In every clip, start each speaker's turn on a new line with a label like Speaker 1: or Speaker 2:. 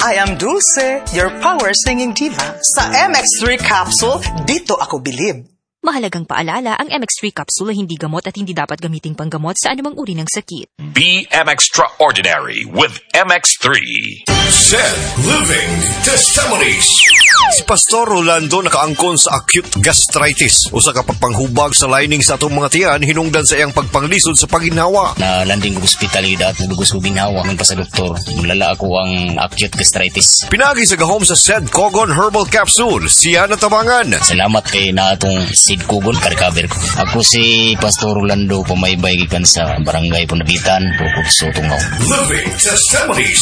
Speaker 1: I am Dulce, your power singing diva. Sa MX3 capsule, dito ako bilib.
Speaker 2: Mahalagang paalala, ang MX3 capsule ay hindi gamot at hindi dapat gamiting panggamot sa anumang uri ng sakit.
Speaker 3: Be extraordinary with MX3.
Speaker 4: Said Living Testimonies.
Speaker 5: Si Pastor Rolando nakaangkon sa acute gastritis. Usa ka pagpanghubag sa lining sa atong mga tiyan, hinungdan sa iyang pagpanglisod sa pagginhawa.
Speaker 6: Na landing ko ospitalidad, nagugos ko ginhawa. Ngayon pa sa doktor, mulala ako ang acute gastritis.
Speaker 5: Pinagi sa gahom sa Said Kogon Herbal Capsule, siya natabangan.
Speaker 6: Salamat kay na atong Said Kogon, ka-recover ko. Ako si Pastor Rolando, pumaybay gikan sa Barangay Punabitan, Bukod sa Tungaw.
Speaker 4: Living Testimonies.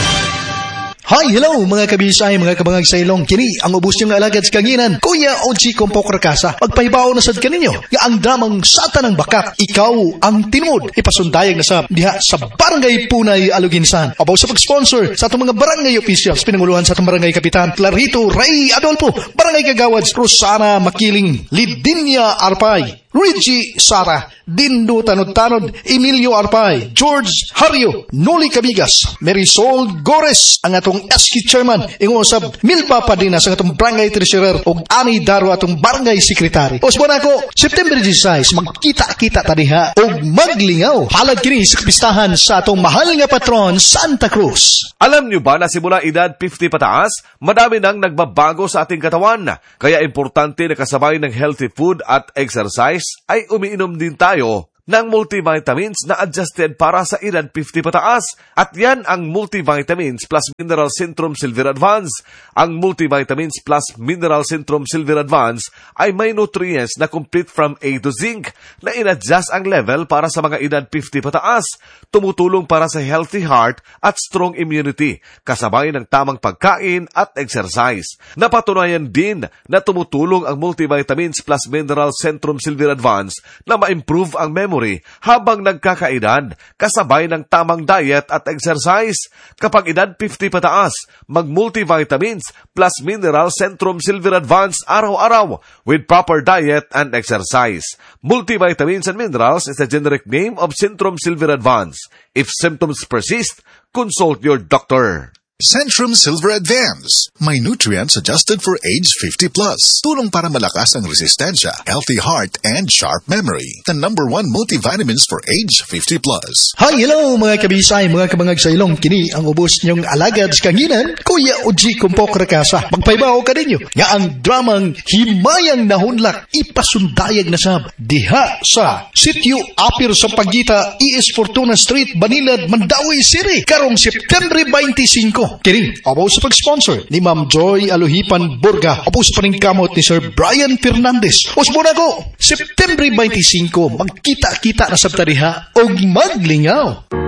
Speaker 7: Hi, hello mga kabisay, mga kabangag sa ilong. Kini ang ubos niyong alagad sa kanginan, Kuya Oji Kompok Rakasa. Magpahibaw na sad kaninyo, nga ang dramang Sata ng Bakat, ikaw ang tinod. Ipasundayag na sa diha sa Barangay Punay, Aluginsan. Abaw sa pag-sponsor sa atong mga barangay officials, pinanguluhan sa atong barangay kapitan, Clarito Ray Adolfo, barangay kagawads, Rosana Makiling, Lidinia Arpay, Reggie Sara, Dindo Tanod-Tanod, Emilio Arpay, George Hario, Noli Cabigas, Marisol Gores, ang atong SQ Chairman, ingusab Milpa Padina sa atong Barangay Treasurer o Ani Daro atong Barangay Secretary. Osbon ako, September 16, magkita-kita tadiha o maglingaw. Halad kini sa kapistahan sa atong mahal nga patron, Santa Cruz.
Speaker 8: Alam niyo ba na simula edad 50 pataas, madami nang nagbabago sa ating katawan. Kaya importante na kasabay ng healthy food at exercise ay umiinom din tayo ng multivitamins na adjusted para sa edad 50 pataas. At yan ang Multivitamins Plus Mineral Centrum Silver Advance. Ang Multivitamins Plus Mineral Centrum Silver Advance ay may nutrients na complete from A to Zinc na in-adjust ang level para sa mga edad 50 pataas. Tumutulong para sa healthy heart at strong immunity, kasabay ng tamang pagkain at exercise. Napatunayan din na tumutulong ang Multivitamins Plus Mineral Centrum Silver Advance na ma-improve ang memory habang nagkakaedad, kasabay ng tamang diet at exercise. Kapag edad 50 pataas, mag-multivitamins plus mineral Centrum Silver Advance araw-araw with proper diet and exercise. Multivitamins and minerals is the generic name of Centrum Silver Advance. If symptoms persist, consult your doctor.
Speaker 4: Centrum Silver Advance. May nutrients adjusted for age 50 plus. Tulong para malakas ang resistensya, healthy heart, and sharp memory. The #1 multivitamins for age 50 plus.
Speaker 7: Hi, hello mga kabisay, mga kabangag sa ilong. Kini ang ubos niyong alagad sa kanginan, Kuya Oji Kompok Rakasa. Magpahibaw ka ninyo, nga ang dramang Himayang Nahunlak, ipasundayag na sab diha sa Sitio Apir sa Pagita, ES Fortuna Street, Banilad, Mandawi City, karong September 25. Kini, abaw sa pag-sponsor ni Ma'am Joy Aluhipan Burga, abaw sa paningkamot ni Sir Brian Fernandez. Osbon ako, September 25, magkita-kita na sa tariha o maglingaw.